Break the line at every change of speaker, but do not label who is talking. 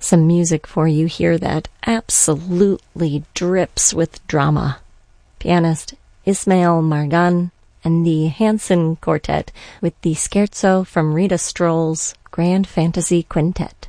Some music for you here that absolutely drips with drama. Pianist Ismail Margan and the Hanson Quartet with the Scherzo from Rita Stroll's Grand Fantasy Quintet.